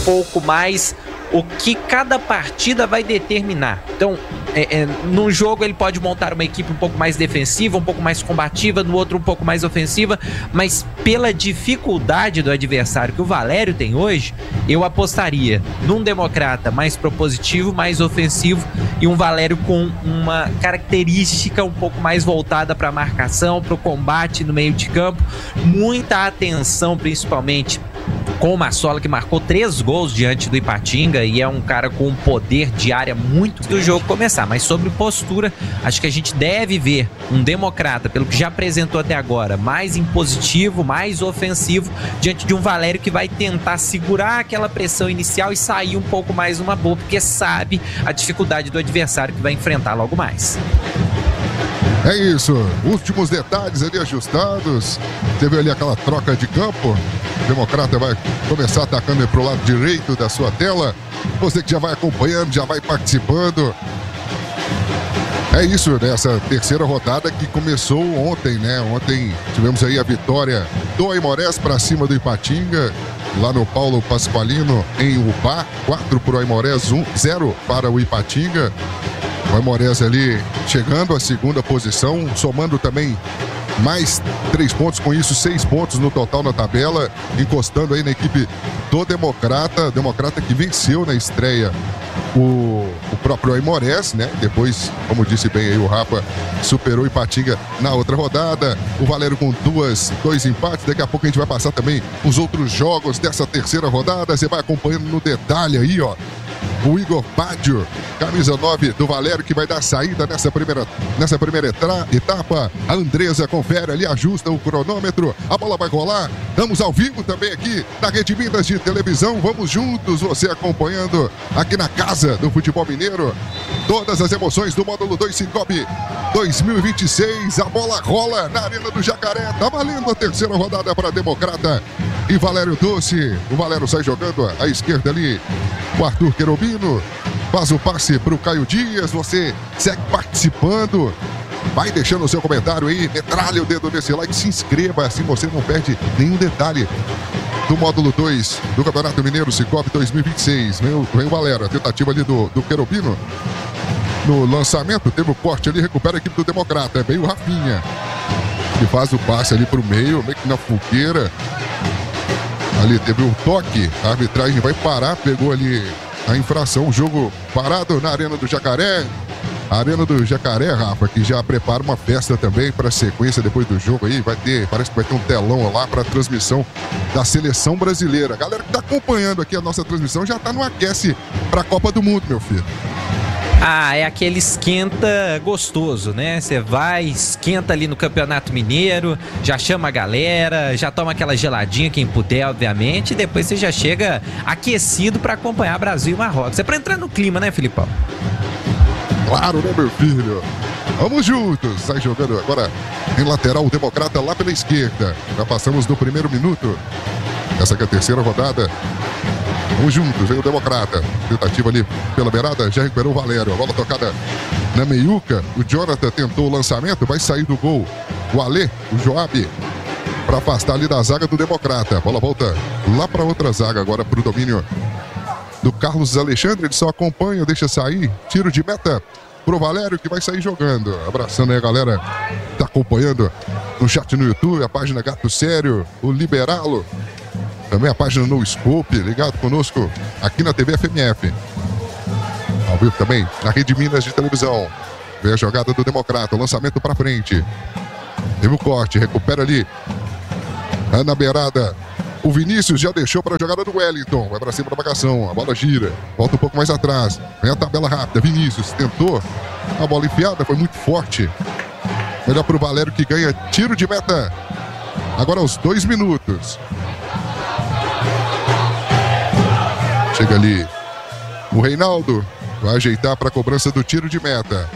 pouco mais o que cada partida vai determinar. Então, num jogo ele pode montar uma equipe um pouco mais defensiva, um pouco mais combativa, no outro um pouco mais ofensiva, mas pela dificuldade do adversário que o Valério tem hoje, eu apostaria num Democrata mais propositivo, mais ofensivo, e um Valério com uma característica um pouco mais voltada para a marcação, para o combate no meio de campo, muita atenção principalmente com o Massola, que marcou 3 gols diante do Ipatinga e é um cara com um poder de área muito do jogo começar. Mas sobre postura, acho que a gente deve ver um Democrata, pelo que já apresentou até agora, mais impositivo, mais ofensivo, diante de um Valério que vai tentar segurar aquela pressão inicial e sair um pouco mais numa boa, porque sabe a dificuldade do adversário que vai enfrentar logo mais. É isso, últimos detalhes ali ajustados. Teve ali aquela troca de campo. O Democrata vai começar atacando para o lado direito da sua tela. Você que já vai acompanhando, já vai participando. É isso, né? Essa terceira rodada que começou ontem, né? Ontem tivemos aí a vitória do Aimorés para cima do Ipatinga, lá no Paulo Pasqualino, em Ubá. 4 para o Aimorés, 0 para o Ipatinga. O Aimorés ali chegando à segunda posição, somando também mais 3 pontos, com isso 6 pontos no total na tabela, encostando aí na equipe do Democrata que venceu na estreia o próprio Aimorés, né? Depois, como disse bem aí o Rafa, superou o Ipatinga na outra rodada. O Valério com 2 empates. Daqui a pouco a gente vai passar também os outros jogos dessa terceira rodada. Você vai acompanhando no detalhe aí, ó. O Igor Baggio, camisa 9 do Valério, que vai dar saída nessa primeira etapa. A Andresa confere ali, ajusta o cronômetro. A bola vai rolar. Estamos ao vivo também aqui na Rede Minas de televisão. Vamos juntos, você acompanhando aqui na Casa do Futebol Mineiro. Todas as emoções do Módulo 2 Cicobi 2026. A bola rola na Arena do Jacaré. Tá valendo a terceira rodada para Democrata e Valério Doce. O Valério sai jogando à esquerda ali. O Arthur Querubino faz o passe para o Caio Dias. Você segue participando. Vai deixando o seu comentário aí. Metralha o dedo nesse like. Se inscreva, assim você não perde nenhum detalhe do Módulo 2 do Campeonato Mineiro Cicobi 2026. Vem o Valério. A tentativa ali do Querubino. No lançamento, teve o corte ali. Recupera a equipe do Democrata. Vem o Rafinha. Ele faz o passe ali para o meio que na fogueira. Ali teve o toque, a arbitragem vai parar, pegou ali a infração, o jogo parado na Arena do Jacaré. A Arena do Jacaré, Rafa, que já prepara uma festa também para a sequência depois do jogo aí, parece que vai ter um telão lá para a transmissão da Seleção Brasileira. A galera que está acompanhando aqui a nossa transmissão já está no aquece para a Copa do Mundo, meu filho. Ah, é aquele esquenta gostoso, né? Você vai, esquenta ali no Campeonato Mineiro, já chama a galera, já toma aquela geladinha quem puder, obviamente, e depois você já chega aquecido para acompanhar Brasil e Marrocos. É para entrar no clima, né, Filipão? Claro, né, meu filho? Vamos juntos. Sai jogando agora em lateral o Democrata lá pela esquerda. Já passamos do primeiro minuto. Essa aqui é a terceira rodada. Vamos juntos, vem o Democrata. Tentativa ali pela beirada, já recuperou o Valério. A bola tocada na meiuca. O Jonathan tentou o lançamento, vai sair do gol. O Alê, o Joab, para afastar ali da zaga do Democrata. A bola volta lá para outra zaga, agora para o domínio do Carlos Alexandre. Ele só acompanha, deixa sair. Tiro de meta pro Valério, que vai sair jogando. Abraçando aí a galera que tá acompanhando no chat no YouTube, a página Gato Sério, o Liberalo. Também a página No Scope, ligado conosco aqui na TV FMF. Ao vivo também na Rede Minas de televisão. Vem a jogada do Democrata, o lançamento para frente. Teve o corte, recupera ali. Na beirada, o Vinícius já deixou para a jogada do Wellington. Vai para cima da marcação, a bola gira. Volta um pouco mais atrás. Vem a tabela rápida, Vinícius tentou. A bola enfiada, foi muito forte. Melhor para o Valério, que ganha tiro de meta. Agora aos 2 minutos. Chega ali o Reinaldo, vai ajeitar para a cobrança do tiro de meta.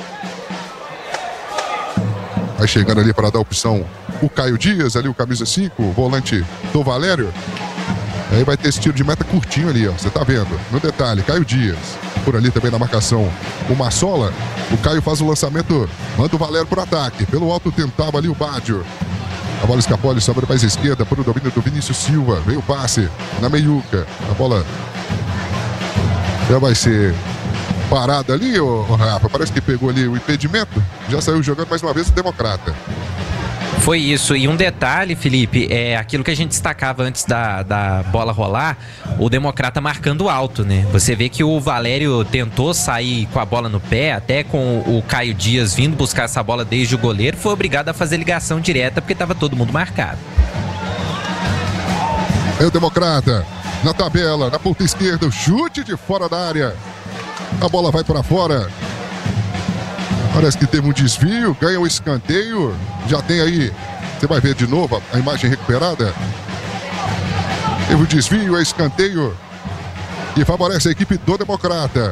Vai chegando ali para dar opção o Caio Dias, ali o camisa 5, o volante do Valério. Aí vai ter esse tiro de meta curtinho ali, ó. Você tá vendo, no detalhe, Caio Dias. Por ali também na marcação o Massola. O Caio faz o lançamento, manda o Valério pro ataque. Pelo alto tentava ali o Baggio. A bola escapou, ele sobra mais à esquerda para o domínio do Vinícius Silva. Veio o passe na meiuca. A bola Já vai ser parada ali, ô Rafa. Parece que pegou ali o impedimento. Já saiu jogando mais uma vez o Democrata. Foi isso. E um detalhe, Felipe, é aquilo que a gente destacava antes da bola rolar, o Democrata marcando alto, né? Você vê que o Valério tentou sair com a bola no pé, até com o Caio Dias vindo buscar essa bola desde o goleiro, foi obrigado a fazer ligação direta porque estava todo mundo marcado. É o Democrata na tabela, na ponta esquerda, o chute de fora da área. A bola vai para fora. Parece que teve um desvio, ganha o escanteio. Já tem aí, você vai ver de novo a imagem recuperada. Teve o desvio, é escanteio que favorece a equipe do Democrata.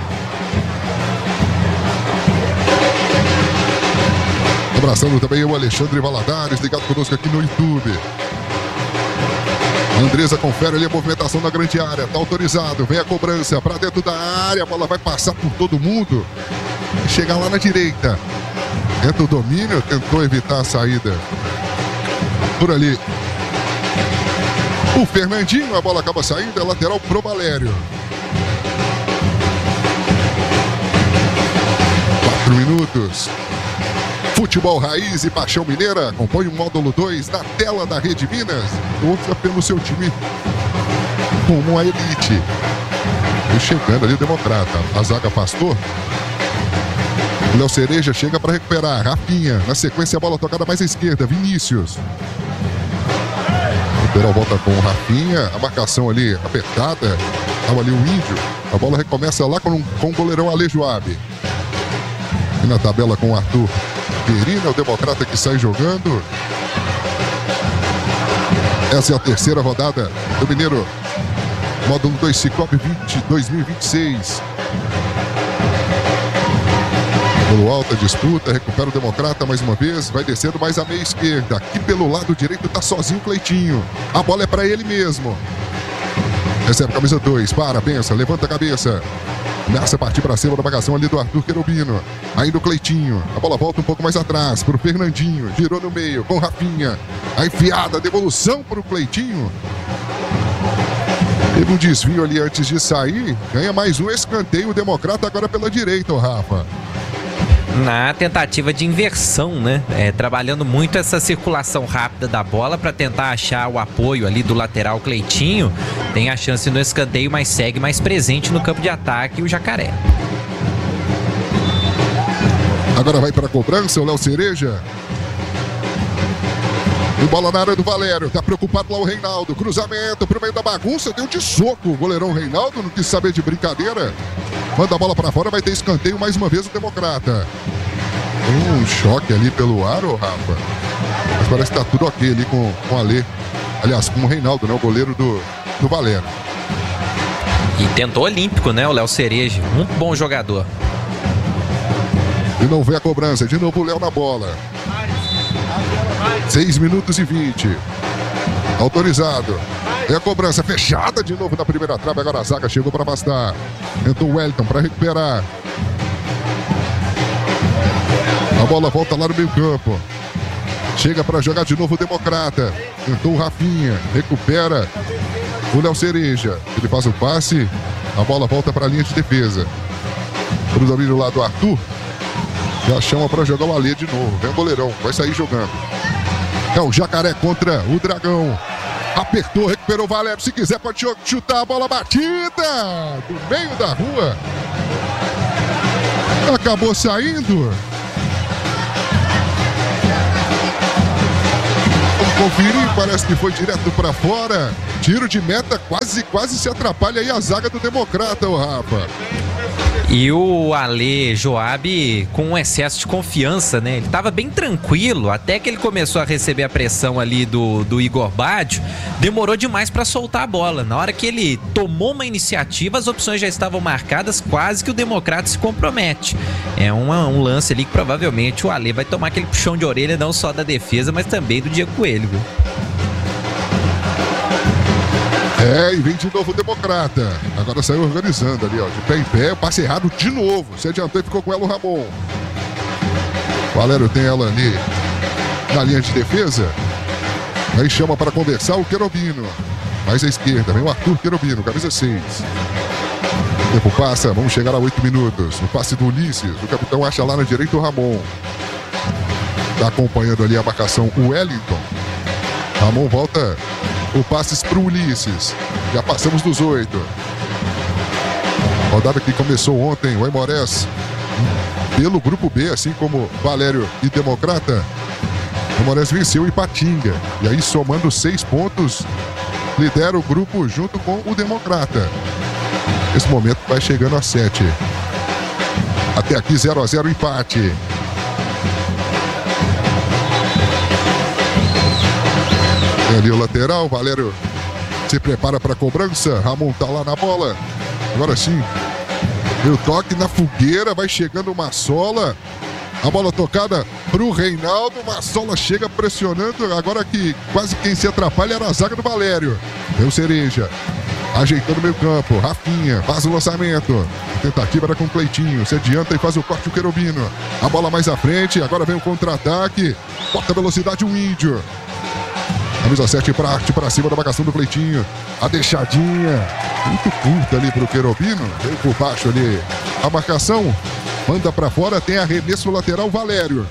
Abraçando também o Alexandre Valadares, ligado conosco aqui no YouTube. Andresa confere ali a movimentação na grande área, tá autorizado, vem a cobrança para dentro da área, a bola vai passar por todo mundo e chegar lá na direita. Tenta o domínio, tentou evitar a saída por ali. O Fernandinho, a bola acaba saindo, é lateral pro Valério. 4 minutos. Futebol Raiz e Paixão Mineira compõe o módulo 2 da tela da Rede Minas. Ouça pelo seu time como a elite. E chegando ali o Democrata. A zaga afastou. O Léo Cereja chega para recuperar. Rafinha. Na sequência a bola tocada mais à esquerda. Vinícius. O lateral volta com o Rafinha. A marcação ali apertada. Estava ali o Índio. A bola recomeça lá com o goleirão Ale Joab. E na tabela com o Arthur Perina, o Democrata que sai jogando. Essa é a terceira rodada do Mineiro. Módulo 2 Cicobi 2026. Pelo alta disputa, recupera o Democrata mais uma vez. Vai descendo mais à meia esquerda. Aqui pelo lado direito tá sozinho o Cleitinho. A bola é para ele mesmo. Recebe a camisa 2, pensa, levanta a cabeça. Começa a partir para cima da marcação ali do Arthur Querubino. Ainda o Cleitinho. A bola volta um pouco mais atrás para o Fernandinho. Girou no meio com o Rafinha. A enfiada, devolução para o Cleitinho. Teve um desvio ali antes de sair. Ganha mais um escanteio. O Democrata agora pela direita, o Rafa. Na tentativa de inversão, né? Trabalhando muito essa circulação rápida da bola para tentar achar o apoio ali do lateral Cleitinho. Tem a chance no escanteio, mas segue mais presente no campo de ataque o Jacaré. Agora vai para a cobrança o Léo Cereja. E bola na área do Valério. Tá preocupado lá o Reinaldo. Cruzamento pro meio da bagunça. Deu de soco o goleirão Reinaldo. Não quis saber de brincadeira. Manda a bola para fora. Vai ter escanteio mais uma vez o Democrata. Um choque ali pelo ar, ô Rafa. Mas parece que tá tudo ok ali com o Ale. Aliás, com o Reinaldo, né? O goleiro do Valério. E tentou olímpico, né? O Léo Cereja. Muito bom jogador. E não vê a cobrança. De novo o Léo na bola. 6 minutos e 20. Autorizado. É a cobrança fechada de novo na primeira trave. Agora a zaga chegou para afastar. Tentou o Wellington para recuperar. A bola volta lá no meio campo. Chega para jogar de novo o Democrata. Tentou o Rafinha. Recupera o Léo Cereja. Ele faz o passe. A bola volta para a linha de defesa. Para o domínio lá do Arthur. Já chama para jogar o Alê de novo. Vem o goleirão. Vai sair jogando. É o Jacaré contra o Dragão. Apertou, recuperou o Valério. Se quiser pode chutar a bola batida. Do meio da rua. Acabou saindo. Vamos conferir. Parece que foi direto para fora. Tiro de meta. Quase se atrapalha aí a zaga do Democrata, o Rafa. E o Ale Joab com um excesso de confiança, né? Ele estava bem tranquilo, até que ele começou a receber a pressão ali do Igor Baggio. Demorou demais para soltar a bola. Na hora que ele tomou uma iniciativa, as opções já estavam marcadas, quase que o Democrata se compromete. É um lance ali que provavelmente o Ale vai tomar aquele puxão de orelha, não só da defesa, mas também do Diego Coelho, viu? E vem de novo o Democrata. Agora saiu organizando ali, ó. De pé em pé, passe errado de novo. Se adiantou e ficou com ela o Ramon. Valério tem ela ali na linha de defesa. Aí chama para conversar o Querubino. Mais à esquerda, vem o Arthur Querubino, camisa 6. O tempo passa, vamos chegar a 8 minutos. No passe do Ulisses, o capitão acha lá na direita o Ramon. Está acompanhando ali a marcação o Wellington. Ramon volta o passes para o Ulisses. Já passamos dos 8. Rodada que começou ontem, o Aimorés pelo grupo B, assim como Valério e Democrata. O Aimorés venceu Ipatinga. E aí, somando 6 pontos, lidera o grupo junto com o Democrata. Nesse momento vai chegando a 7. Até aqui 0-0 empate. Tem ali o lateral, Valério se prepara para a cobrança. Ramon tá lá na bola. Agora sim. E o toque na fogueira, vai chegando o Massola. A bola tocada pro Reinaldo. Massola chega pressionando. Agora que quase quem se atrapalha era a zaga do Valério. Deu Cereja. Ajeitando o meio campo. Rafinha faz o lançamento. A tentativa era com o Cleitinho. Se adianta e faz o corte o Querubino. A bola mais à frente. Agora vem o contra-ataque. Bota velocidade o Índio. Camisa 7 parte para cima da marcação do Cleitinho. A deixadinha. Muito curta ali pro Querubino. Veio por baixo ali. A marcação. Manda para fora. Tem arremesso lateral Valério.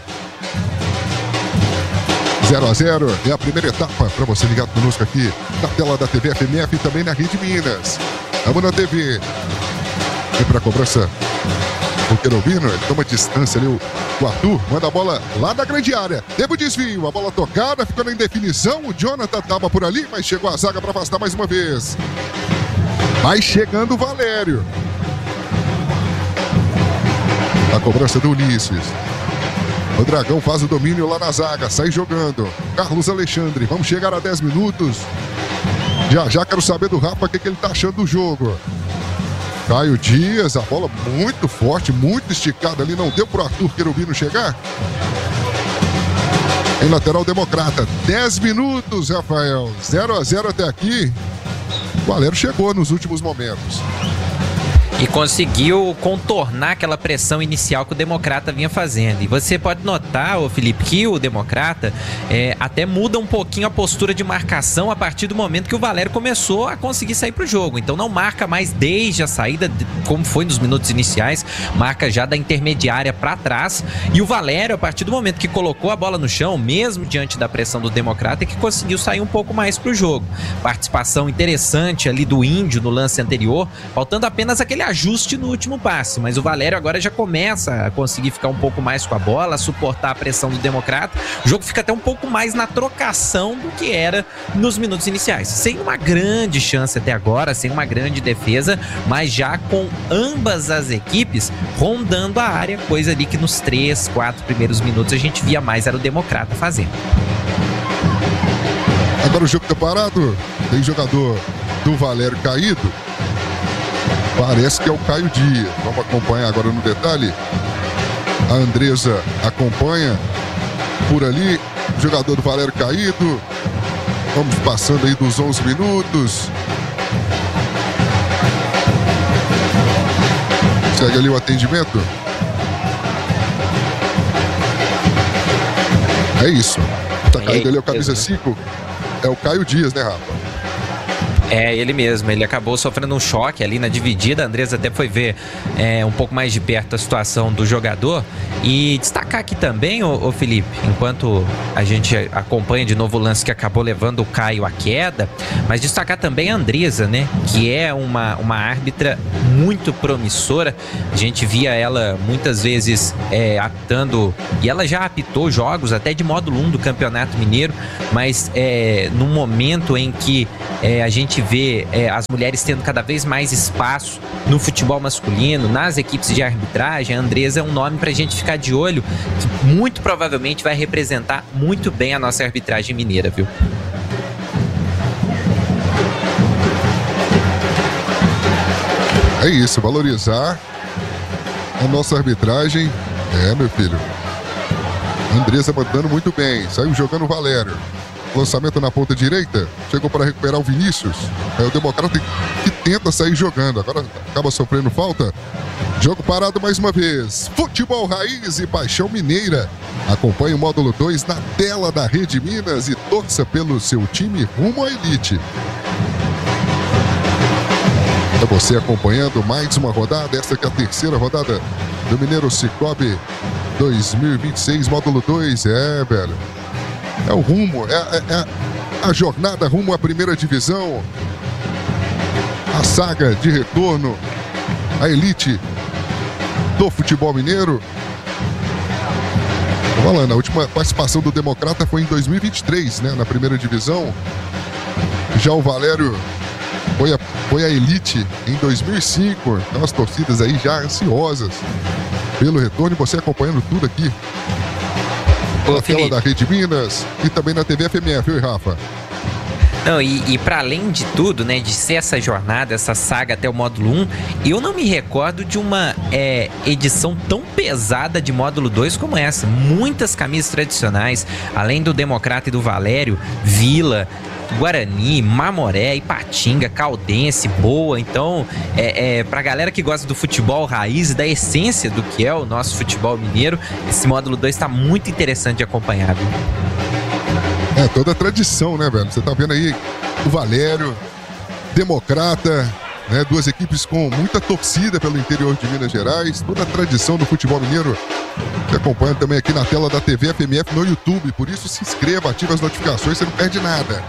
0-0 é a primeira etapa para você ligado conosco aqui na tela da TV FMF e também na Rede Minas. Vamos na TV. Vem para a cobrança o Querubino, ele toma distância ali, o Arthur manda a bola lá da grande área. Teve o desvio, a bola tocada, ficando em definição. O Jonathan estava por ali, mas chegou a zaga para afastar mais uma vez. Vai chegando o Valério. A cobrança do Ulisses. O Dragão faz o domínio lá na zaga, sai jogando. Carlos Alexandre, vamos chegar a 10 minutos. Já quero saber do Rafa o que ele tá achando do jogo. Caio Dias, a bola muito forte, muito esticada ali, não deu pro Arthur Querubino chegar. Em lateral Democrata, 10 minutos, Rafael. 0-0 até aqui. O Valério chegou nos últimos momentos. E conseguiu contornar aquela pressão inicial que o Democrata vinha fazendo. E você pode notar, ô Felipe, que o Democrata até muda um pouquinho a postura de marcação a partir do momento que o Valério começou a conseguir sair pro jogo. Então não marca mais desde a saída, como foi nos minutos iniciais, marca já da intermediária para trás. E o Valério, a partir do momento que colocou a bola no chão, mesmo diante da pressão do Democrata, é que conseguiu sair um pouco mais pro jogo. Participação interessante ali do Índio no lance anterior, faltando apenas aquele ajuste no último passe, mas o Valério agora já começa a conseguir ficar um pouco mais com a bola, a suportar a pressão do Democrata. O jogo fica até um pouco mais na trocação do que era nos minutos iniciais, sem uma grande chance até agora, sem uma grande defesa, mas já com ambas as equipes rondando a área, coisa ali que nos 3, 4 primeiros minutos a gente via mais era o Democrata fazendo. Agora o jogo tá parado, tem jogador do Valério caído. Parece que é o Caio Dias. Vamos acompanhar agora no detalhe. A Andresa acompanha por ali. Jogador do Valério caído. Vamos passando aí dos 11 minutos. Segue ali o atendimento. É isso. Tá caído ali o camisa 5. É o Caio Dias, né, Rafa? É, ele mesmo, ele acabou sofrendo um choque ali na dividida. A Andresa até foi ver um pouco mais de perto a situação do jogador. E destacar aqui também, ô Felipe, enquanto a gente acompanha de novo o lance que acabou levando o Caio à queda, mas destacar também a Andresa, né, que é uma árbitra muito promissora. A gente via ela muitas vezes apitando, e ela já apitou jogos até de módulo 1 do Campeonato Mineiro, mas num momento em que a gente vê as mulheres tendo cada vez mais espaço no futebol masculino, nas equipes de arbitragem, a Andresa é um nome pra gente ficar de olho, que muito provavelmente vai representar muito bem a nossa arbitragem mineira, viu? É isso, valorizar a nossa arbitragem. Meu filho. Andresa mandando muito bem, saiu jogando o Valério. Lançamento na ponta direita, chegou para recuperar o Vinícius. É o Democrata que tenta sair jogando, agora acaba sofrendo falta. Jogo parado mais uma vez. Futebol raiz e paixão mineira. Acompanhe o módulo 2 na tela da Rede Minas e torça pelo seu time rumo à elite. É você acompanhando mais uma rodada, esta que é a terceira rodada do Mineiro Cicobi 2026, módulo 2. Velho, é o rumo, é a jornada rumo à primeira divisão, a saga de retorno à elite do futebol mineiro. Falando, a última participação do Democrata foi em 2023, né, na primeira divisão. Já o Valério foi a elite em 2005. Então as torcidas aí já ansiosas pelo retorno, e você acompanhando tudo aqui na tela da Rede Minas e também na TV FMF, viu, Rafa? Não, e para além de tudo, né, de ser essa jornada, essa saga até o módulo 1, eu não me recordo de uma edição tão pesada de módulo 2 como essa. Muitas camisas tradicionais, além do Democrata e do Valério, Vila, Guarani, Mamoré, Ipatinga, Caldense, Boa. Então, pra galera que gosta do futebol raiz e da essência do que é o nosso futebol mineiro, esse módulo 2 tá muito interessante de acompanhar, viu? Toda a tradição, né, velho? Você tá vendo aí o Valério, Democrata, né? Duas equipes com muita torcida pelo interior de Minas Gerais. Toda a tradição do futebol mineiro. Você acompanha também aqui na tela da TV FMF no YouTube. Por isso, se inscreva, ative as notificações, você não perde nada.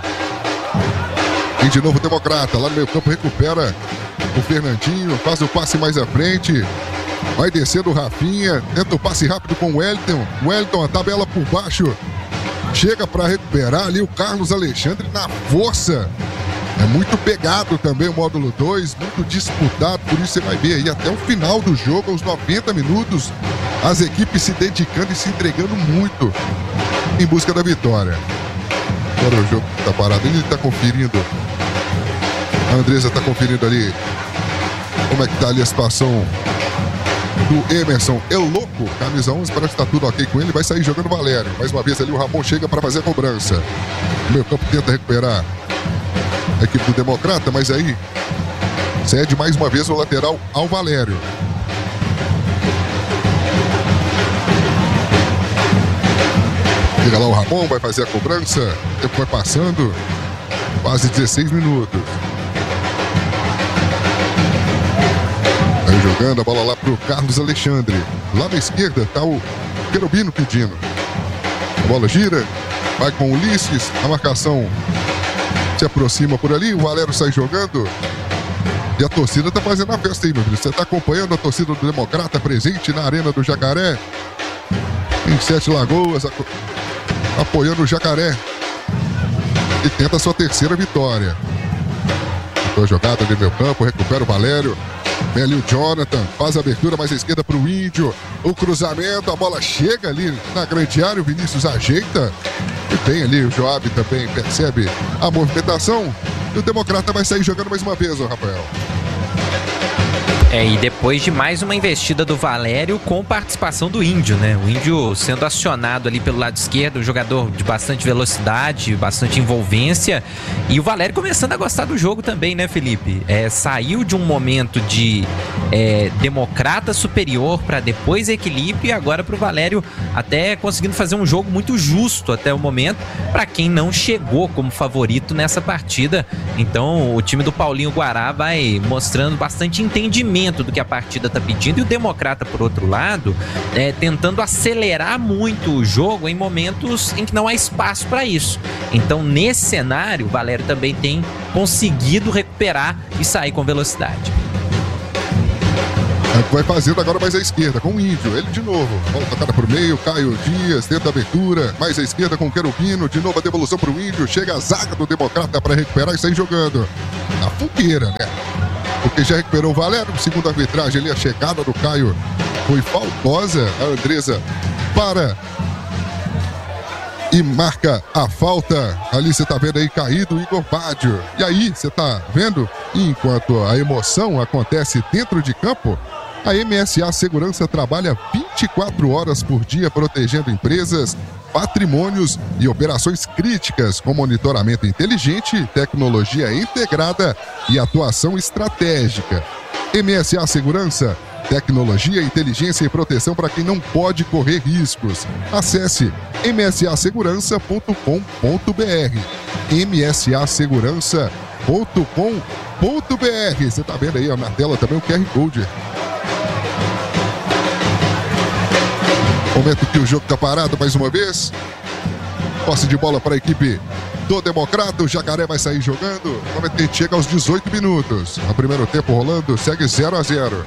E de novo o Democrata, lá no meio campo, recupera o Fernandinho, faz o passe mais à frente. Vai descendo o Rafinha, tenta o passe rápido com o Wellington. Wellington, a tabela por baixo. Chega para recuperar ali o Carlos Alexandre na força. É muito pegado também o módulo 2, muito disputado, por isso você vai ver aí até o final do jogo, aos 90 minutos, as equipes se dedicando e se entregando muito em busca da vitória. Agora o jogo tá parado, ele tá conferindo. A Andresa tá conferindo ali como é que tá ali a situação do Emerson Eloco, camisa 11, parece que tá tudo ok com ele, vai sair jogando o Valério. Mais uma vez ali o Ramon chega para fazer a cobrança. O meio campo tenta recuperar a equipe do Democrata, mas aí cede mais uma vez o lateral ao Valério. Chega lá o Ramon, vai fazer a cobrança. O tempo vai passando, quase 16 minutos. Jogando a bola lá pro Carlos Alexandre. Lá na esquerda tá o Querubino pedindo. A bola gira, vai com o Ulisses. A marcação se aproxima por ali. O Valério sai jogando. E a torcida tá fazendo a festa aí, meu filho. Você tá acompanhando a torcida do Democrata presente na Arena do Jacaré. Em Sete Lagoas, apoiando o Jacaré. E tenta a sua terceira vitória. Boa jogada de meio campo, recupera o Valério. Vem ali o Jonathan, faz a abertura mais à esquerda para o Índio. O cruzamento, a bola chega ali na grande área, o Vinícius ajeita. E tem ali o Joab também, percebe a movimentação. E o Democrata vai sair jogando mais uma vez, Rafael. E depois de mais uma investida do Valério com participação do Índio, né? O Índio sendo acionado ali pelo lado esquerdo, um jogador de bastante velocidade, bastante envolvência. E o Valério começando a gostar do jogo também, né, Felipe? Saiu de um momento de Democrata superior para depois equilíbrio, e agora para o Valério até conseguindo fazer um jogo muito justo até o momento, para quem não chegou como favorito nessa partida. Então o time do Paulinho Guará vai mostrando bastante entendimento do que a partida está pedindo, e o Democrata, por outro lado, tentando acelerar muito o jogo em momentos em que não há espaço para isso. Então, nesse cenário, o Valério também tem conseguido recuperar e sair com velocidade. Vai fazendo agora mais à esquerda com o Índio, ele de novo, bola tocada por meio, Caio Dias, tenta a abertura, mais à esquerda com o Querubino, de novo a devolução para o Índio, chega a zaga do Democrata para recuperar e sair jogando na fogueira, né? Porque já recuperou o Valério, segundo a arbitragem ali, a chegada do Caio foi faltosa. A Andresa para e marca a falta. Ali você tá vendo aí caído o Igor Baggio. E aí você tá vendo, enquanto a emoção acontece dentro de campo, a MSA Segurança trabalha 24 horas por dia protegendo empresas, patrimônios e operações críticas com monitoramento inteligente, tecnologia integrada e atuação estratégica. MSA Segurança, tecnologia, inteligência e proteção para quem não pode correr riscos. Acesse msasegurança.com.br. MSA Segurança, Você tá vendo aí, ó, na tela também o QR Code. Momento que o jogo tá parado mais uma vez. Posse de bola para a equipe do Democrata. O Jacaré vai sair jogando. O momento que a gente chega aos 18 minutos. O primeiro tempo rolando, segue 0-0.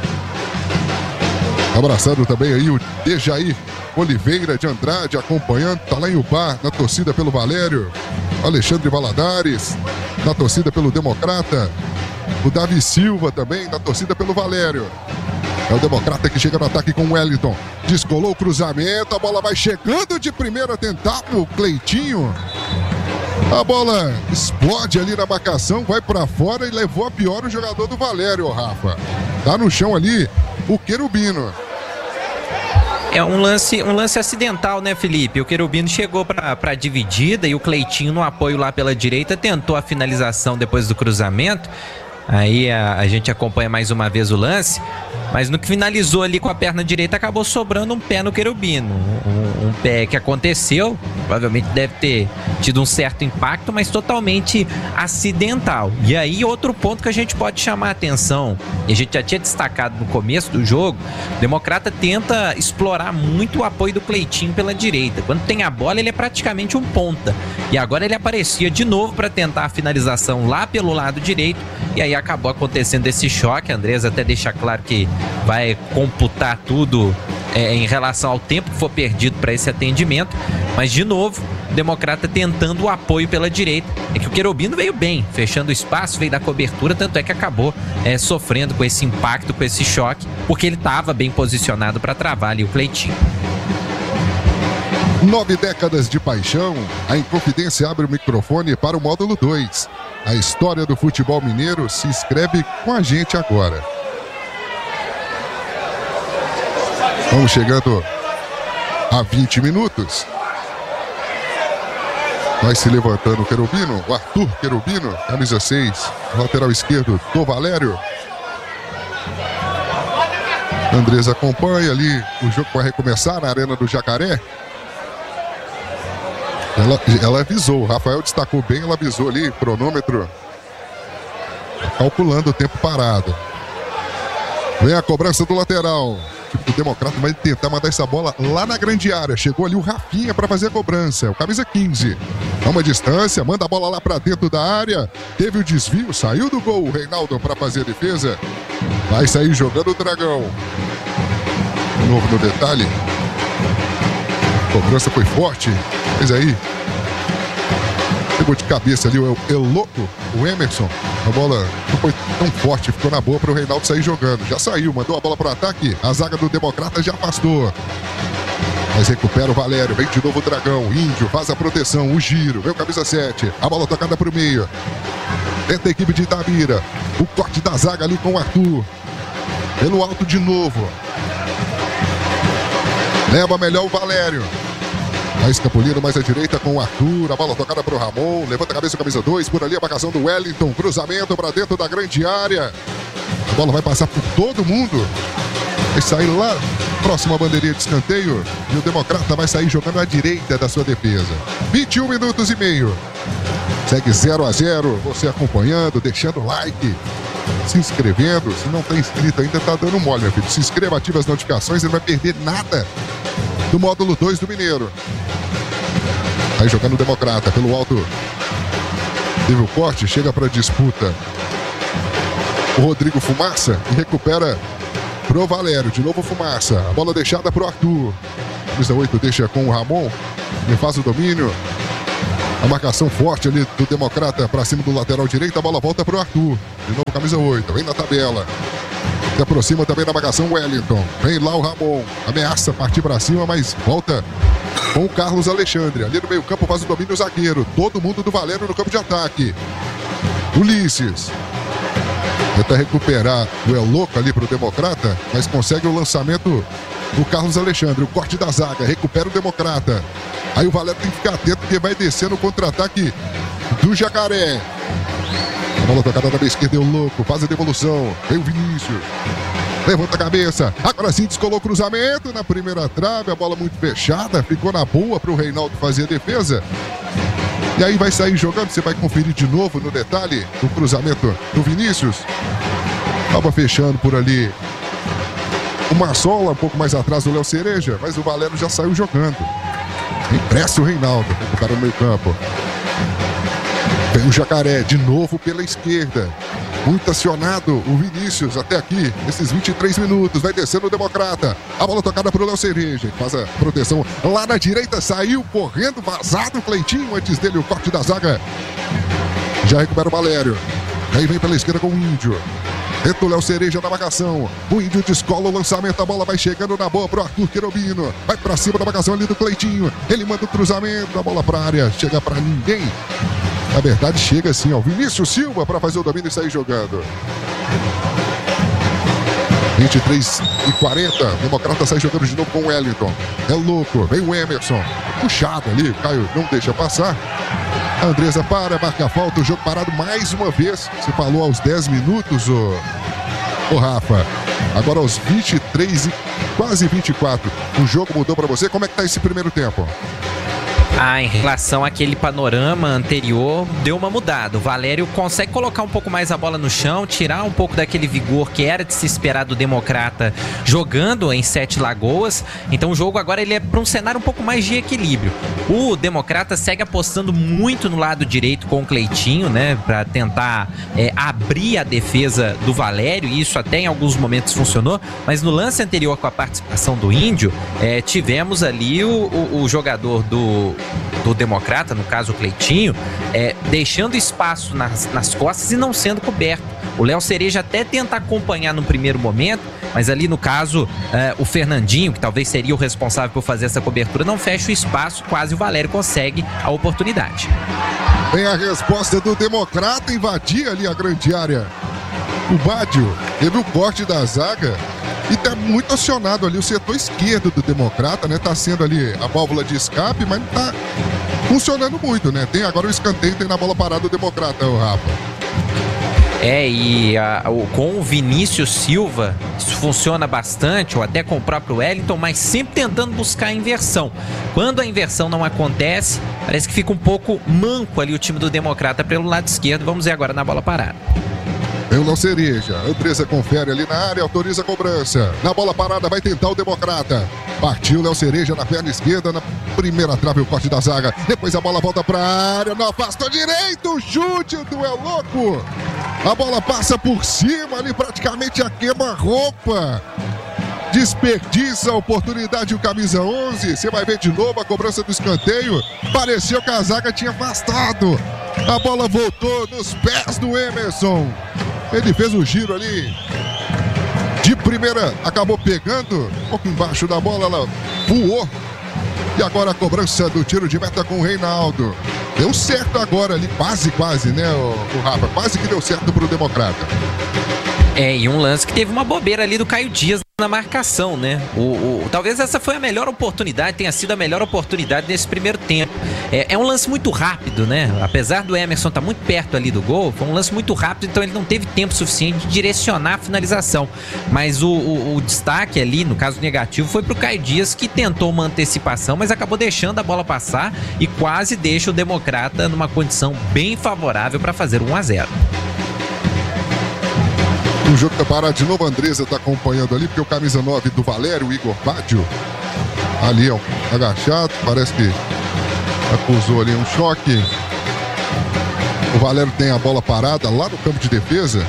Abraçando também aí o Dejair Oliveira de Andrade, acompanhando. Tá lá em Ubá, na torcida pelo Valério. Alexandre Valadares, na torcida pelo Democrata. O Davi Silva também, na torcida pelo Valério. É o Democrata que chega no ataque com o Wellington. Descolou o cruzamento, a bola vai chegando de primeira, tentar o Cleitinho. A bola explode ali na marcação, vai pra fora e levou a pior o jogador do Valério, Rafa. Tá no chão ali o Querubino. É um lance acidental, né, Felipe? O Querubino chegou pra dividida e o Cleitinho no apoio lá pela direita tentou a finalização depois do cruzamento. Aí a gente acompanha mais uma vez o lance, mas no que finalizou ali com a perna direita acabou sobrando um pé no Querubino, um pé que aconteceu, provavelmente deve ter tido um certo impacto, mas totalmente acidental. E aí outro ponto que a gente pode chamar a atenção, e a gente já tinha destacado no começo do jogo, o Democrata tenta explorar muito o apoio do Cleitinho pela direita. Quando tem a bola ele é praticamente um ponta, e agora ele aparecia de novo para tentar a finalização lá pelo lado direito, e aí acabou acontecendo esse choque. A Andresa até deixa claro que vai computar tudo em relação ao tempo que for perdido para esse atendimento, mas de novo o Democrata tentando o apoio pela direita. É que o Querubino veio bem, fechando o espaço, veio da cobertura, tanto é que acabou sofrendo com esse impacto, com esse choque, porque ele estava bem posicionado para travar ali o Cleitinho. 9 décadas de paixão, a Inconfidência abre o microfone para o módulo 2. A história do futebol mineiro se escreve com a gente agora. Vamos chegando a 20 minutos. Vai se levantando o Querubino, o Arthur Querubino, camisa 6, lateral esquerdo do Valério. Andresa acompanha ali, o jogo vai recomeçar na Arena do Jacaré. Ela avisou, o Rafael destacou bem, ela avisou ali, cronômetro, calculando o tempo parado. Vem a cobrança do lateral. O Democrata vai tentar mandar essa bola lá na grande área. Chegou ali o Rafinha para fazer a cobrança. O camisa 15. Dá uma distância, manda a bola lá para dentro da área. Teve o desvio, saiu do gol o Reinaldo para fazer a defesa. Vai sair jogando o Dragão. De novo no detalhe. A cobrança foi forte. Mas aí pegou de cabeça ali o Louco, o Emerson. A bola não foi tão forte, ficou na boa para o Reinaldo sair jogando. Já saiu, mandou a bola para o ataque. A zaga do Democrata já afastou. Mas recupera o Valério, vem de novo o Dragão. Índio faz a proteção, o giro, vem o camisa 7. A bola tocada para o meio. Tenta a equipe de Itabira. O corte da zaga ali com o Arthur. Pelo alto de novo. Leva melhor o Valério. A escapulindo mais à direita com o Arthur. A bola tocada para o Ramon. Levanta a cabeça o camisa 2. Por ali a marcação do Wellington. Cruzamento para dentro da grande área. A bola vai passar por todo mundo. Vai sair lá próximo à bandeirinha de escanteio. E o Democrata vai sair jogando à direita da sua defesa. 21 minutos e meio. Segue 0-0. Você acompanhando, deixando o like. Se inscrevendo. Se não está inscrito ainda, tá dando mole, meu filho. Se inscreva, ative as notificações. Ele não vai perder nada do módulo 2 do Mineiro. Aí jogando o Democrata pelo alto. Teve o corte, chega para disputa o Rodrigo Fumaça e recupera pro Valério. De novo Fumaça. A bola deixada pro Arthur. Camisa 8 deixa com o Ramon. Ele faz o domínio. A marcação forte ali do Democrata para cima do lateral direito. A bola volta pro Arthur. De novo camisa 8. Vem na tabela. Se aproxima também da marcação Wellington. Vem lá o Ramon. Ameaça partir para cima, mas volta com o Carlos Alexandre. Ali no meio campo faz o domínio o zagueiro. Todo mundo do Valério no campo de ataque. Ulisses. Tenta recuperar o Louco ali para o Democrata, mas consegue o lançamento do Carlos Alexandre. O corte da zaga. Recupera o Democrata. Aí o Valério tem que ficar atento porque vai descer no contra-ataque do Jacaré. A bola tocada da esquerda, é o Louco, faz a devolução. Vem o Vinícius. Levanta a cabeça. Agora sim descolou o cruzamento na primeira trave. A bola muito fechada. Ficou na boa para o Reinaldo fazer a defesa. E aí vai sair jogando, você vai conferir de novo no detalhe do cruzamento do Vinícius. Acaba fechando por ali o Marçola, um pouco mais atrás do Léo Cereja, mas o Valério já saiu jogando. Empresta o Reinaldo, recupera no meio campo. Vem o Jacaré, de novo pela esquerda. Muito acionado o Vinícius até aqui, esses 23 minutos. Vai descendo o Democrata. A bola tocada para o Léo Cereja. Faz a proteção lá na direita. Saiu correndo, vazado o Cleitinho. Antes dele o corte da zaga. Já recupera o Valério. Aí vem pela esquerda com o Índio. Tenta o Léo Cereja na marcação. O Índio descola o lançamento. A bola vai chegando na boa pro Arthur Querubino. Vai pra cima da marcação ali do Cleitinho. Ele manda o cruzamento. A bola pra área. Chega pra ninguém. Na verdade, chega assim, ó. Vinícius Silva para fazer o domínio e sair jogando. 23:40. Democrata sai jogando de novo com o Wellington. É louco. Vem o Emerson. Puxado ali. Caio não deixa passar. A Andresa marca a falta. O jogo parado mais uma vez. Você falou aos 10 minutos, o Rafa. Agora aos 23 e quase 24. O jogo mudou para você. Como é que tá esse primeiro tempo? Em relação àquele panorama anterior, deu uma mudada. O Valério consegue colocar um pouco mais a bola no chão, tirar um pouco daquele vigor que era de se esperar do Democrata jogando em Sete Lagoas. Então o jogo agora ele é para um cenário um pouco mais de equilíbrio. O Democrata segue apostando muito no lado direito com o Cleitinho, né, para tentar abrir a defesa do Valério, e isso até em alguns momentos funcionou, mas no lance anterior com a participação do Índio, tivemos ali o jogador do Democrata, no caso o Cleitinho, deixando espaço nas costas e não sendo coberto. O Léo Cereja até tenta acompanhar no primeiro momento, mas ali no caso o Fernandinho, que talvez seria o responsável por fazer essa cobertura, não fecha o espaço, quase o Valério consegue a oportunidade. Vem a resposta do Democrata, invadir ali a grande área. O Bádio teve o corte da zaga e tá muito acionado ali o setor esquerdo do Democrata, né? Tá sendo ali a válvula de escape, mas não tá funcionando muito, né? Tem agora o escanteio, tem na bola parada o Democrata, o Rafa. Com o Vinícius Silva, isso funciona bastante, ou até com o próprio Wellington, mas sempre tentando buscar a inversão. Quando a inversão não acontece, parece que fica um pouco manco ali o time do Democrata pelo lado esquerdo. Vamos ver agora na bola parada. Vem o Léo Cereja, a Andresa confere ali na área, autoriza a cobrança. Na bola parada vai tentar o Democrata. Partiu o Léo Cereja na perna esquerda, na primeira trave o corte da zaga. Depois a bola volta pra área, não afasta direito, o chute do É Louco. A bola passa por cima ali, praticamente a queima-roupa. Desperdiça a oportunidade o camisa 11. Você vai ver de novo a cobrança do escanteio. Pareceu que a zaga tinha afastado. A bola voltou nos pés do Emerson. Ele fez o giro ali. De primeira, acabou pegando. Um pouco embaixo da bola, ela voou. E agora a cobrança do tiro de meta com o Reinaldo. Deu certo agora ali, quase, né, o Rafa? Quase que deu certo pro Democrata. E um lance que teve uma bobeira ali do Caio Dias na marcação, né? Talvez essa foi a melhor oportunidade, tenha sido a melhor oportunidade nesse primeiro tempo. É um lance muito rápido, né? Apesar do Emerson estar muito perto ali do gol, foi um lance muito rápido, então ele não teve tempo suficiente de direcionar a finalização. Mas o destaque ali, no caso negativo, foi pro Caio Dias, que tentou uma antecipação, mas acabou deixando a bola passar e quase deixa o Democrata numa condição bem favorável para fazer 1-0. O jogo tá parado de novo, a Andresa tá acompanhando ali, porque o camisa 9 do Valério, o Igor Bádio, ali, ó, agachado, parece que acusou ali um choque. O Valério tem a bola parada lá no campo de defesa.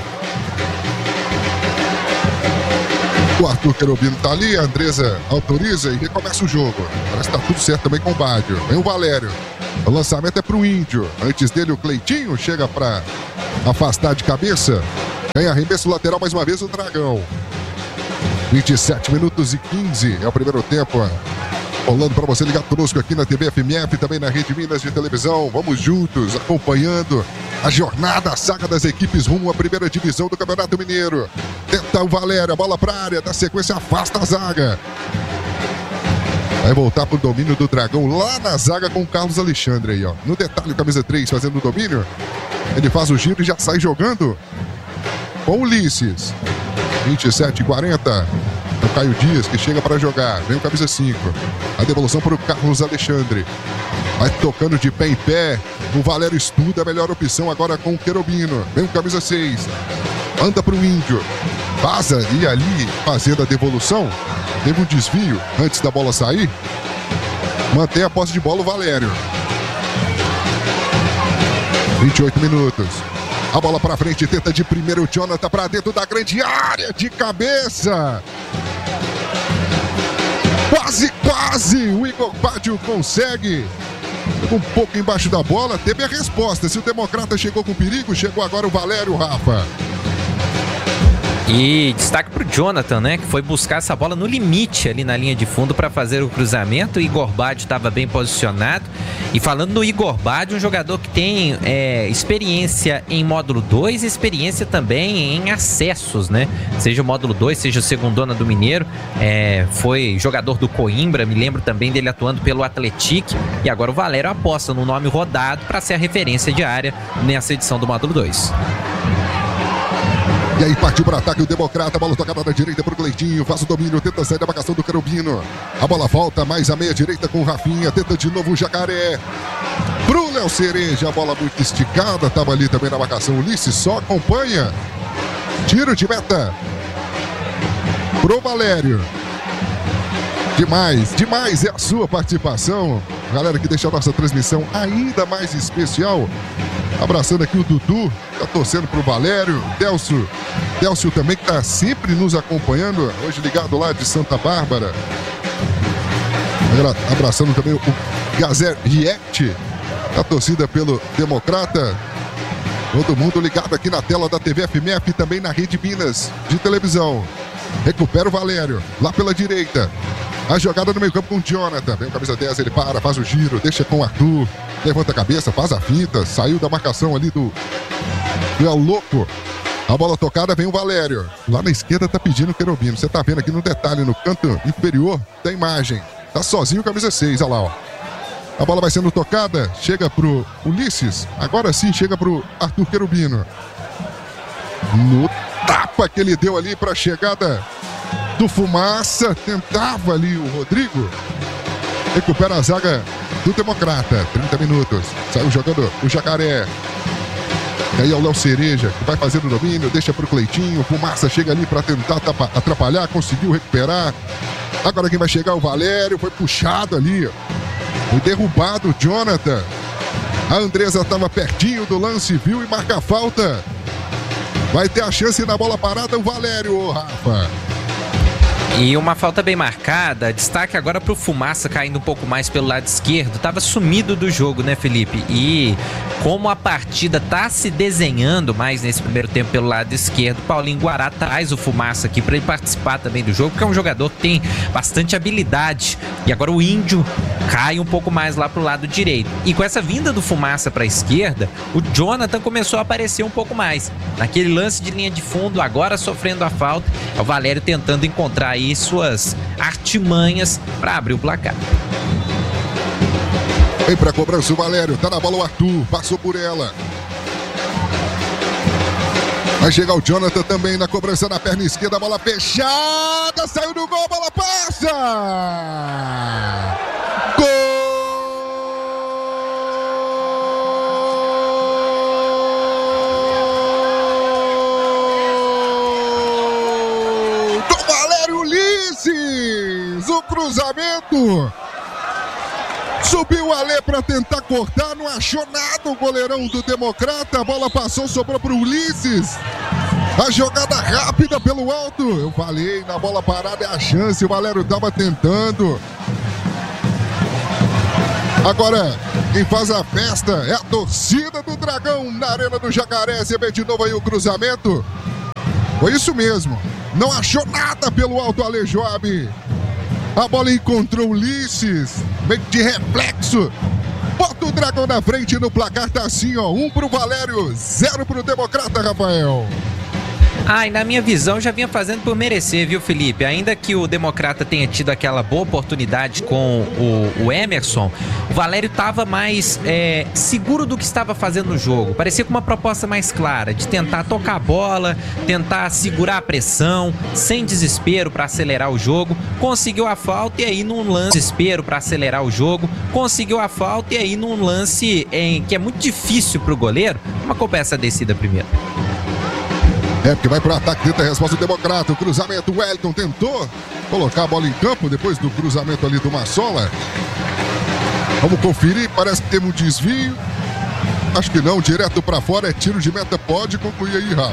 O Arthur Querubino tá ali, a Andresa autoriza e recomeça o jogo. Parece que tá tudo certo também com o Bádio. Vem o Valério. O lançamento é pro Índio. Antes dele, o Cleitinho chega para afastar de cabeça. Vem arremesso lateral mais uma vez o Dragão. 27 minutos e 15 é o primeiro tempo. Rolando para você ligar conosco aqui na TV FMF, também na Rede Minas de televisão. Vamos juntos acompanhando a jornada, a saga das equipes rumo à primeira divisão do Campeonato Mineiro. Tenta o Valério, a bola para a área, da sequência afasta a zaga. Vai voltar pro domínio do Dragão lá na zaga com o Carlos Alexandre aí, ó. No detalhe, o camisa 3 fazendo o domínio. Ele faz o giro e já sai jogando com o Ulisses. 27:40. O Caio Dias que chega para jogar. Vem o camisa 5. A devolução para o Carlos Alexandre. Vai tocando de pé em pé. O Valério estuda a melhor opção agora com o Querubino. Vem o camisa 6. Anda pro Índio. Passa e ali fazendo a devolução. Teve um desvio antes da bola sair. Mantém a posse de bola o Valério. 28 minutos. A bola pra frente, tenta de primeiro o Jonathan pra dentro da grande área, de cabeça. Quase o Igor Baggio consegue. Um pouco embaixo da bola, teve a resposta. Se o Democrata chegou com perigo, chegou agora o Valério, Rafa. E destaque pro Jonathan, né? Que foi buscar essa bola no limite ali na linha de fundo para fazer o cruzamento. O Igor Baggio estava bem posicionado. E falando no Igor Baggio, um jogador que tem experiência em módulo 2 e experiência também em acessos, né? Seja o módulo 2, seja o segundona do Mineiro. Foi jogador do Coimbra, me lembro também dele atuando pelo Atlético. E agora o Valério aposta no nome rodado para ser a referência diária nessa edição do módulo 2. E aí partiu para ataque o Democrata, a bola tocada na direita para o Cleitinho, faz o domínio, tenta sair da marcação do Querubino. A bola volta mais à meia direita com o Rafinha, tenta de novo o Jacaré. Pro Léo Cereja, a bola muito esticada, estava ali também na marcação. Ulisses só acompanha. Tiro de meta pro Valério. Demais é a sua participação. Galera que deixa a nossa transmissão ainda mais especial. Abraçando aqui o Dudu, tá torcendo pro Valério. Delcio também que tá sempre nos acompanhando, hoje ligado lá de Santa Bárbara. Abraçando também o Gazer Riect, a torcida pelo Democrata. Todo mundo ligado aqui na tela da TV FMF e também na Rede Minas de televisão. Recupera o Valério, lá pela direita. A jogada no meio campo com o Jonathan. Vem o camisa 10, ele para, faz o giro, deixa com o Arthur. Levanta a cabeça, faz a finta. Saiu da marcação ali do El Louco. A bola tocada, vem o Valério. Lá na esquerda tá pedindo o Querubino. Você tá vendo aqui no detalhe, no canto inferior da imagem. Tá sozinho o camisa 6, olha lá, ó. A bola vai sendo tocada, chega pro Ulisses. Agora sim, chega pro Arthur Querubino. No tapa que ele deu ali pra chegada do Fumaça, tentava ali o Rodrigo. Recupera a zaga do Democrata. 30 minutos. Saiu jogando o Jacaré. E aí é o Léo Cereja que vai fazer o domínio, deixa pro Cleitinho. O Fumaça chega ali para tentar atrapalhar, conseguiu recuperar. Agora quem vai chegar é o Valério, foi puxado ali. Foi derrubado o Jonathan. A Andresa estava pertinho do lance, viu e marca a falta. Vai ter a chance na bola parada o Valério, Rafa. E uma falta bem marcada, destaque agora pro Fumaça caindo um pouco mais pelo lado esquerdo. Tava sumido do jogo, né, Felipe? E como a partida tá se desenhando mais nesse primeiro tempo pelo lado esquerdo, Paulinho Guará traz o Fumaça aqui para ele participar também do jogo, porque é um jogador que tem bastante habilidade. E agora o Índio cai um pouco mais lá pro lado direito. E com essa vinda do Fumaça para a esquerda, o Jonathan começou a aparecer um pouco mais. Naquele lance de linha de fundo, agora sofrendo a falta, é o Valério tentando encontrar aí suas artimanhas para abrir o placar. Vem pra cobrança o Valério, tá na bola o Arthur, passou por ela. Vai chegar o Jonathan também na cobrança na perna esquerda, bola fechada, saiu do gol, bola passa! Gol! O cruzamento, subiu o Alê para tentar cortar, não achou nada o goleirão do Democrata, a bola passou, sobrou para o Ulisses, a jogada rápida pelo alto, eu falei, na bola parada é a chance, o Valério estava tentando. Agora, quem faz a festa é a torcida do Dragão na Arena do Jacaré. Você vê de novo aí o cruzamento, foi isso mesmo, não achou nada pelo alto Ale Joab. A bola encontrou Ulisses, meio de reflexo. Bota o Dragão na frente no placar, tá assim, ó. 1 pro Valério, 0 pro Democrata, Rafael. E na minha visão já vinha fazendo por merecer, viu, Felipe? Ainda que o Democrata tenha tido aquela boa oportunidade com o Emerson, o Valério estava mais seguro do que estava fazendo no jogo. Parecia com uma proposta mais clara, de tentar tocar a bola, tentar segurar a pressão, sem desespero para acelerar o jogo. Conseguiu a falta e aí num lance desespero para acelerar o jogo. Conseguiu a falta e aí num lance que é muito difícil para o goleiro. Uma culpa essa descida primeiro. Porque vai pro ataque, tenta a resposta do Democrata. O cruzamento, o Wellington tentou colocar a bola em campo depois do cruzamento ali do Massola. Vamos conferir, parece que teve um desvio. Acho que não, direto pra fora, é tiro de meta. Pode concluir aí, Rafa.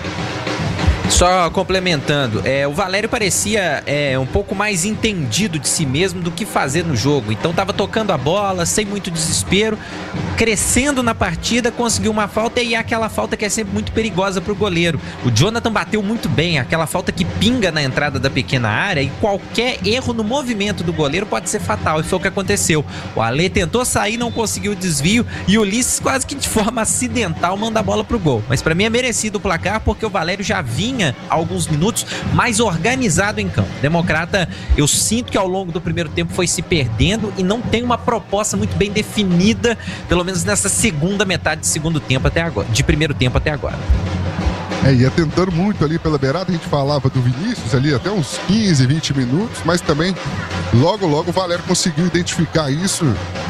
Só complementando, o Valério parecia um pouco mais entendido de si mesmo do que fazer no jogo. Então tava tocando a bola, sem muito desespero, crescendo na partida, conseguiu uma falta e é aquela falta que é sempre muito perigosa pro goleiro. O Jonathan bateu muito bem, aquela falta que pinga na entrada da pequena área e qualquer erro no movimento do goleiro pode ser fatal, e foi o que aconteceu. O Ale tentou sair, não conseguiu o desvio e o Ulisses quase que de forma acidental manda a bola pro gol. Mas pra mim é merecido o placar porque o Valério já vinha há alguns minutos mais organizado em campo. Democrata, eu sinto que ao longo do primeiro tempo foi se perdendo e não tem uma proposta muito bem definida, pelo menos nessa segunda metade de segundo tempo até agora, de primeiro tempo até agora. Ia tentando muito ali pela beirada, a gente falava do Vinícius ali até uns 15, 20 minutos, mas também logo o Valério conseguiu identificar isso.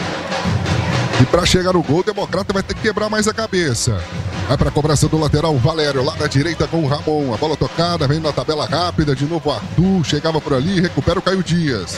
E para chegar no gol, o Democrata vai ter que quebrar mais a cabeça. Vai para a cobrança do lateral, o Valério, lá na direita com o Ramon. A bola tocada, vem na tabela rápida, de novo o Arthur, chegava por ali, recupera o Caio Dias.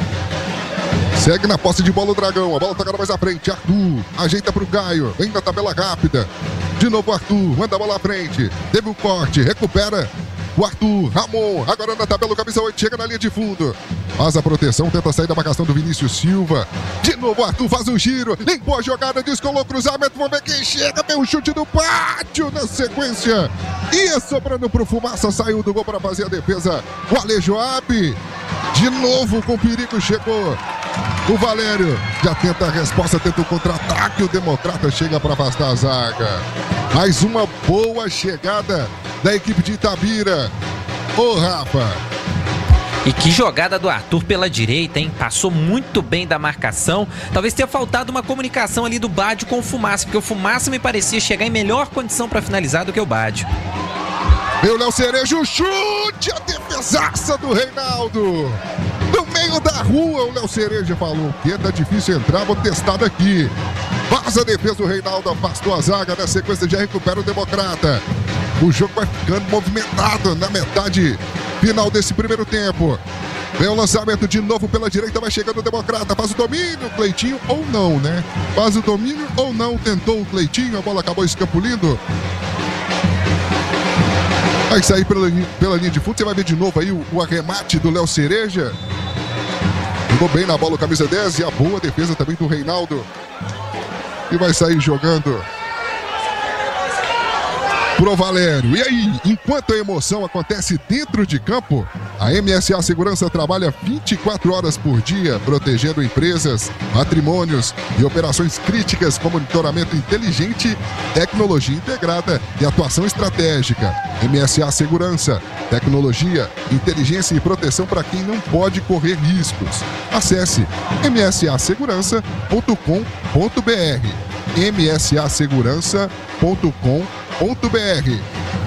Segue na posse de bola o Dragão, a bola tocada mais à frente, Arthur, ajeita para o Caio, vem na tabela rápida. De novo o Arthur, manda a bola à frente, teve o corte, recupera o Arthur, Ramon, agora na tabela o camisa 8, chega na linha de fundo. Faz a proteção, tenta sair da marcação do Vinícius Silva. De novo o Arthur faz um giro, limpou a jogada, descolou o cruzamento, vamos ver quem chega, vem o chute do pátio na sequência. Ia sobrando pro Fumaça, saiu do gol para fazer a defesa. O Ale Joab, de novo com perigo, chegou. O Valério já tenta a resposta, tenta o contra-ataque, o Democrata chega para afastar a zaga. Mais uma boa chegada da equipe de Itabira. Ô, Rafa. E que jogada do Arthur pela direita, hein? Passou muito bem da marcação. Talvez tenha faltado uma comunicação ali do Bádio com o Fumaça, porque o Fumaça me parecia chegar em melhor condição para finalizar do que o Bádio. Veio o Léo Cerejo, o chute, a defesaça do Reinaldo. No meio da rua, o Léo Cereja falou que tá difícil entrar, vou testar daqui. Faz a defesa do Reinaldo, afastou a zaga, na sequência já recupera o Democrata. O jogo vai ficando movimentado na metade final desse primeiro tempo. Vem o lançamento de novo pela direita, vai chegando o Democrata, faz o domínio, Cleitinho ou não, né? Faz o domínio ou não, tentou o Cleitinho, a bola acabou escapulindo. Vai sair pela linha de fundo, você vai ver de novo aí o arremate do Léo Cereja. Jogou bem na bola o camisa 10 e a boa defesa também do Reinaldo. E vai sair jogando pro Valério. E aí, enquanto a emoção acontece dentro de campo, a MSA Segurança trabalha 24 horas por dia, protegendo empresas, patrimônios e operações críticas com monitoramento inteligente, tecnologia integrada e atuação estratégica. MSA Segurança, tecnologia, inteligência e proteção para quem não pode correr riscos. Acesse msasegurança.com.br msasegurança.com.br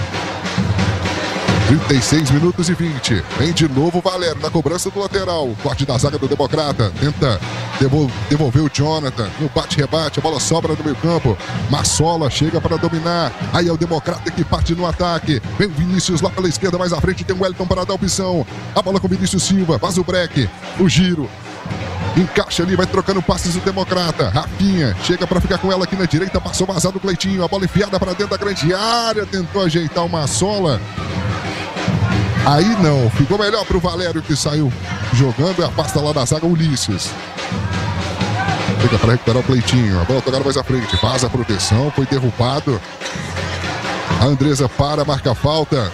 36 minutos e 20. Vem de novo o Valério na cobrança do lateral. Corte da zaga do Democrata. Tenta devolver o Jonathan. No bate-rebate, a bola sobra no meio campo. Massola chega para dominar. Aí é o Democrata que parte no ataque. Vem o Vinícius lá pela esquerda, mais à frente tem o Wellington para dar opção. A bola com o Vinícius Silva. Faz o break. O giro. Encaixa ali, vai trocando passes do Democrata. Rafinha chega para ficar com ela aqui na direita. Passou vazado o Cleitinho. A bola enfiada para dentro da grande área. Tentou ajeitar o Massola. Aí não, ficou melhor pro Valério que saiu jogando e afasta lá da zaga o Ulisses. Fica para recuperar o Cleitinho, a bola tocada mais à frente, faz a proteção, foi derrubado. A Andresa para, marca a falta.